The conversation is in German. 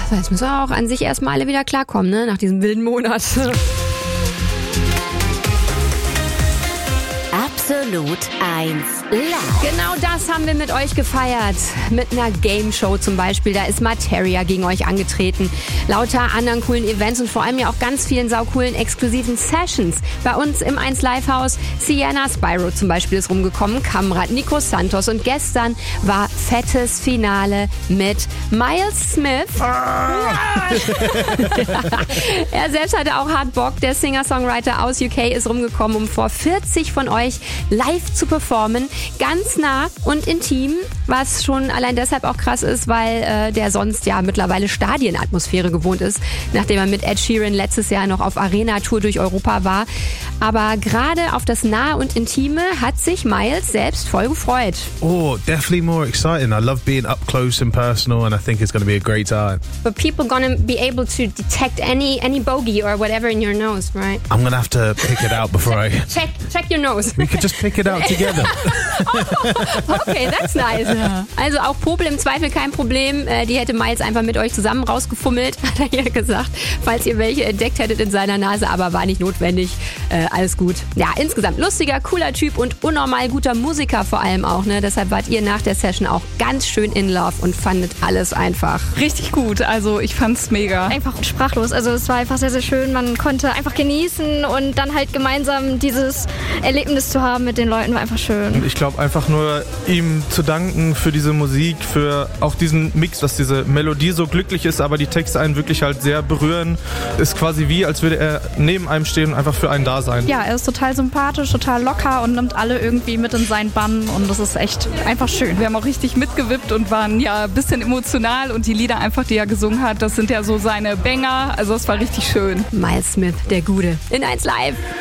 Jetzt müssen wir auch an sich erstmal alle wieder klarkommen, ne? Nach diesem wilden Monat. Absolut 1 Live. Genau das haben wir mit euch gefeiert. Mit einer Game Show zum Beispiel. Da ist Materia gegen euch angetreten. Lauter anderen coolen Events und vor allem ja auch ganz vielen saucoolen exklusiven Sessions. Bei uns im 1 Live Haus. Sienna Spyro zum Beispiel ist rumgekommen. Kamrat, Nico Santos. Und gestern war fettes Finale mit Miles Smith. Er selbst hatte auch hart Bock. Der Singer-Songwriter aus UK ist rumgekommen, um vor 40 von euch live zu performen. Ganz nah und intim, was schon allein deshalb auch krass ist, weil der sonst ja mittlerweile Stadienatmosphäre gewohnt ist, nachdem er mit Ed Sheeran letztes Jahr noch auf Arena-Tour durch Europa war. Aber gerade auf das Nahe und Intime hat sich Miles selbst voll gefreut. Oh, definitely more exciting. I love being up close and personal and I think it's going to be a great time. But people gonna be able to detect any bogey or whatever in your nose, right? I'm going to have to pick it out before Check your nose. We could just pick it out together. Okay, that's nice. Ja. Also auch Popel im Zweifel kein Problem. Die hätte Miles einfach mit euch zusammen rausgefummelt, hat er hier gesagt, falls ihr welche entdeckt hättet in seiner Nase, aber war nicht notwendig. Alles gut. Ja, insgesamt lustiger, cooler Typ und unnormal guter Musiker vor allem auch. Ne? Deshalb wart ihr nach der Session auch ganz schön in Love und fandet alles einfach richtig gut. Also ich fand's mega. Einfach sprachlos. Also es war einfach sehr, sehr schön. Man konnte einfach genießen und dann halt gemeinsam dieses Erlebnis zu haben mit den Leuten war einfach schön. Ich glaube einfach nur ihm zu danken für diese Musik, für auch diesen Mix, dass diese Melodie so glücklich ist, aber die Texte einen wirklich halt sehr berühren. Ist quasi wie, als würde er neben einem stehen und einfach für einen da sein. Ja, er ist total sympathisch, total locker und nimmt alle irgendwie mit in seinen Bann und das ist echt einfach schön. Wir haben auch richtig mitgewippt und waren ja ein bisschen emotional und die Lieder einfach, die er gesungen hat, das sind ja so seine Banger, also es war richtig schön. Miles Smith, der Gute, in 1 Live.